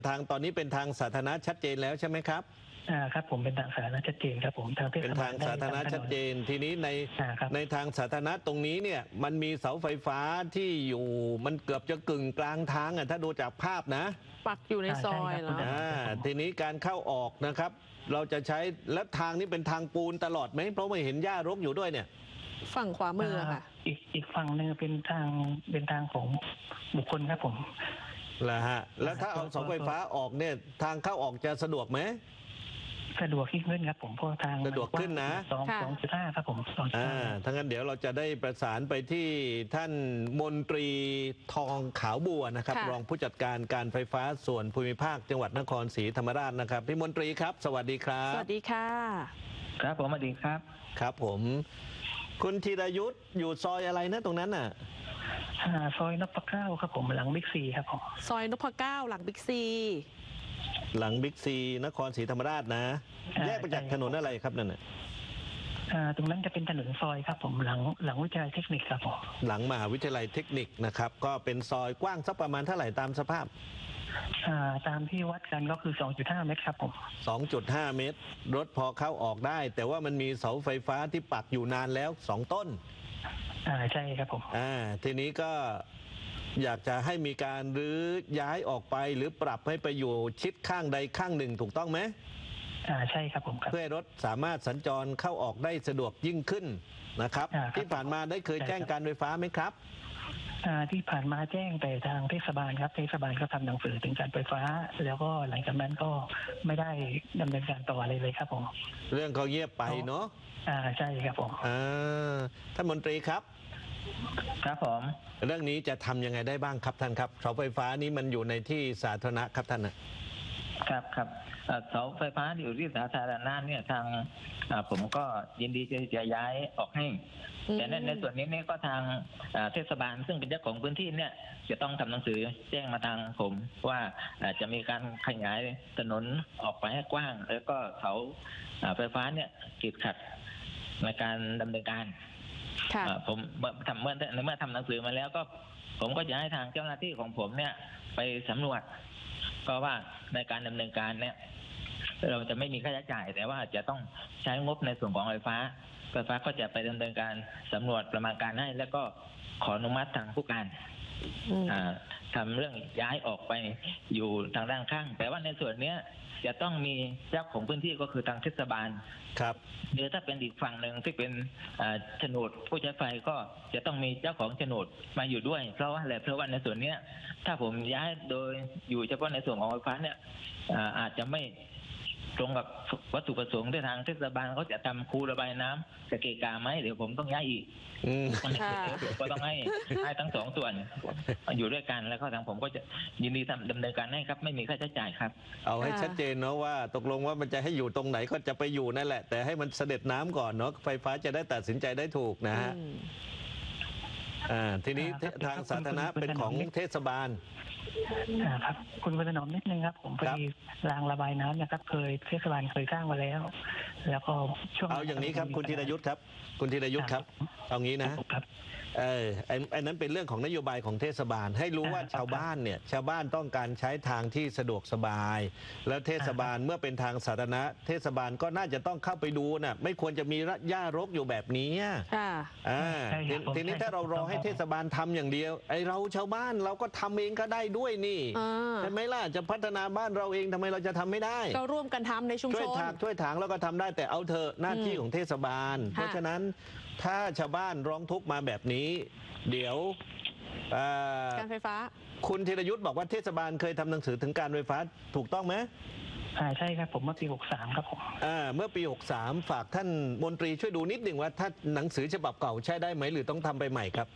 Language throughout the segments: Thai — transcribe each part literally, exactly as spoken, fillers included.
ทางตอนนี้เป็นทางสาธารณะชัดเจนแล้วใช่ไหมครับอ่าครับผมเป็นทางสาธารณะชัดเจนครับผมทางเทศบาลเป็นทางสาธารณะชัดเจนทีนี้ในในทางสาธารณะตรงนี้เนี่ยมันมีเสาไฟฟ้าที่อยู่มันเกือบจะกึ่งกลางทางอ่ะถ้าดูจากภาพนะปักอยู่ในซอยเหรออ่าทีนี้การเข้าออกนะครับ เราจะใช้และทางนี้เป็นทางปูนตลอดไหมเพราะไม่เห็นหญ้ารกอยู่ด้วยเนี่ยฝั่งขวามือค่ะอีกอีกฝั่งหนึ่งเป็นทางเป็นทางของบุคคลครับผมแหละฮะแล้วถ้าเอาเสาไฟฟ้าออกเนี่ยทางเข้าออกจะสะดวกไหมสะดวกขึ้นครับผมเพราะทางสะดวกขึ้นนะสองสองจุดห้าครับผมสองจุดห้าทั้งนั้นเดี๋ยวเราจะได้ประสานไปที่ท่านมนตรีทองขาวบัวนะครับรองผู้จัดการการไฟฟ้าส่วนภูมิภาคจังหวัดนครศรีธรรมราชนะครับพี่มนตรีครับสวัสดีครับสวัสดีค่ะครับผมสวัสดีครับครับผมคุณธีรยุทธ์อยู่ซอยอะไรนะตรงนั้นน่ะซอยนพเก้าครับผมหลังบิ๊กซีครับผมซอยนพเก้าหลังบิ๊กซีหลังบิ๊กซีนครศรีธรรมราชนะแยกไปจากถนนอะไรครับนั่นน่ะตรงนั้นจะเป็นถนนซอยครับผมหลังหลังวิทยาลัยเทคนิคครับผมหลังมหาวิทยาลัยเทคนิคนะครับก็เป็นซอยกว้างสักประมาณเท่าไหร่ตามสภาพตามที่วัดกันก็คือ สองจุดห้า เมตรครับผมสองจุดห้า เมตรรถพอเข้าออกได้แต่ว่ามันมีเสาไฟฟ้าที่ปักอยู่นานแล้วสองต้นอ่าใช่ครับผมอ่าทีนี้ก็อยากจะให้มีการรื้อย้ายออกไปหรือปรับให้ไปอยู่ชิดข้างใดข้างหนึ่งถูกต้องไหมอ่าใช่ครับผมเพื่อให้รถสามารถสัญจรเข้าออกได้สะดวกยิ่งขึ้นนะครับที่ผ่านมาได้เคยแจ้งการไฟฟ้าไหมครับที่ผ่านมาแจ้งแต่ทางเทศบาลครับเทศบาลก็ทำหนังสือถึงการไฟฟ้าแล้วก็หลังจากนั้นก็ไม่ได้ดำเนินการต่ออะไรเลยครับผมเรื่องเขาเงียบไปเนาะอ่าใช่ครับผมอ่าท่านมนตรีครับครับผมเรื่องนี้จะทำยังไงได้บ้างครับท่านครับเสาไฟฟ้านี้มันอยู่ในที่สาธารณะครับท่านครับครับเสาไฟฟ้าอยู่ที่สาธารณะเนี่ยทางผมก็ยินดีจะย้ายออกให้แต่ในในส่วนนี้เนี่ยก็ทางเทศบาลซึ่งเป็นเจ้าของพื้นที่เนี่ยจะต้องทำหนังสือแจ้งมาทางผมว่าจะมีการขยายถนนออกไปให้กว้างแล้วก็เสาไฟฟ้าเนี่ยกีดขัดในการดำเนินการผมทำเมื่อเมื่อทำหนังสือมาแล้วก็ผมก็จะให้ทางเจ้าหน้าที่ของผมเนี่ยไปสำรวจก็ว่าในการดำเนินการเนี่ยเราจะไม่มีค่าใช้จ่ายแต่ว่าจะต้องใช้งบในส่วนของไฟฟ้าไฟฟ้าก็จะไปดำเนินการสำรวจประมาณการให้แล้วก็ขออนุมัติทางผู้การทำเรื่องย้ายออกไปอยู่ทางด้านข้างแต่ว่าในส่วนเนี้ยจะต้องมีเจ้าของพื้นที่ก็คือทางเทศบาลครับหรือถ้าเป็นอีกฝั่งหนึ่งที่เป็นโฉนดผู้ใช้ไฟก็จะต้องมีเจ้าของโฉนดมาอยู่ด้วยเพราะว่าอะไรเพราะว่าในส่วนเนี้ยถ้าผมย้ายโดยอยู่เฉพาะในส่วนของไฟฟ้าเนี่ยอาจจะไม่ตรงกับวัตถุประสงค์ที่ทางเทศบาลเขาจะทำคูระบายน้ำจะเกะกะไหมเดี๋ยวผมต้องย้ายอีกก็ต้องให้ให้ทั้งสองส่วนอยู่ด้วยกันแล้วก็ทางผมก็จะยินดีทำดำเนินการให้ครับไม่มีค่าใช้จ่ายครับเอาให้ชัดเจนเนาะว่าตกลงว่ามันจะให้อยู่ตรงไหนก็จะไปอยู่นั่นแหละแต่ให้มันเสด็จน้ำก่อนเนาะไฟฟ้าจะได้ตัดสินใจได้ถูกนะฮะอ่าทีนี้ทางสาธารณะเป็นของเทศบาลครับคุณพนมนิดนึงครับผมพอดีรางระบายน้ำนะครับเคยเทศบาลเคยสร้างมาแล้วแล้วก็ช่วงเอาอย่างนี้ครับคุณธีรยุทธ์ครับคุณธีรยุทธ์ครับเอางี้นะเออไอ้ไอ้นั้นเป็นเรื่องของนโยบายของเทศบาลให้รู้ว่าชาวบ้านเนี่ยชาวบ้านต้องการใช้ทางที่สะดวกสบายแล้วเทศบาลเมื่อเป็นทางสาธารณะเทศบาลก็น่าจะต้องเข้าไปดูน่ะไม่ควรจะมีหญ้ารกอยู่แบบนี้อ่าทีนี้ถ้าเรารอให้เทศบาลทำอย่างเดียวไอ้เราชาวบ้านเราก็ทำเองก็ได้ด้วยนี่ใช่ไหมล่ะจะพัฒนาบ้านเราเองทำไมเราจะทำไม่ได้เราร่วมกันทำในชุมชนช่วยถากช่วยถางแล้วก็ทำได้แต่เอาเถอะหน้าที่ของเทศบาลเพราะฉะนั้นถ้าชาวบ้านร้องทุกข์มาแบบนี้เดี๋ยวการไฟฟ้าคุณธีรยุทธ์บอกว่าเทศบาลเคยทำหนังสือถึงการไฟฟ้าถูกต้องไหมอ่าใช่ครับผมเมื่อปีหกสามครับผมอ่าเมื่อปีหกสามฝากท่านมนตรีช่วยดูนิดหนึ่งว่าถ้าหนังสือฉบับเก่าใช้ได้ไหมหรือต้องทำไปใหม่ครับ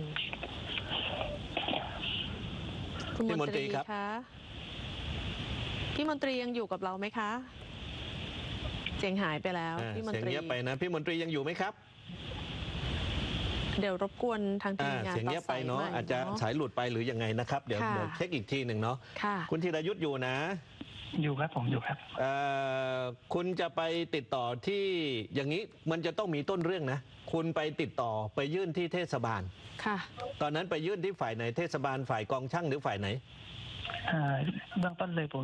พี่มนตรีครับพี่มนตรียังอยู่กับเราไหมคะเสียงหายไปแล้วพี่มนตรีเสียงเงียบไปนะพี่มนตรียังอยู่ไหมครับเดี๋ยวรบกวนทางทีมงานเสียงเงียบไปเนาะอาจจะสายหลุดไปหรือยังไงนะครับเดี๋ยวเดี๋ยวเช็คอีกทีหนึ่งเนาะคุณธีรยุทธ์อยู่นะอยู่ครับผมอยู่ครับคุณจะไปติดต่อที่อย่างนี้มันจะต้องมีต้นเรื่องนะคุณไปติดต่อไปยื่นที่เทศบาลค่ะตอนนั้นไปยื่นที่ฝ่ายไหนเทศบาลฝ่ายกองช่างหรือฝ่ายไหนเบื้องต้นเลยผม